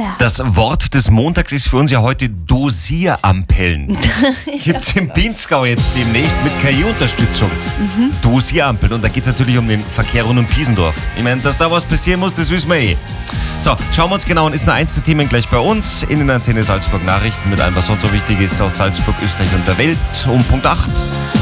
Das Wort des Montags ist für uns ja heute Dosierampeln. Gibt's im Pinzgau jetzt demnächst mit KI-Unterstützung. Dosierampeln. Und da geht's natürlich um den Verkehr rund um Piesendorf. Ich meine, dass da was passieren muss, das wissen wir eh. So, schauen wir uns genau an. Ist ein Einzelthemen gleich bei uns in den Antenne Salzburg Nachrichten mit allem, was sonst so wichtig ist aus Salzburg, Österreich und der Welt um Punkt 8.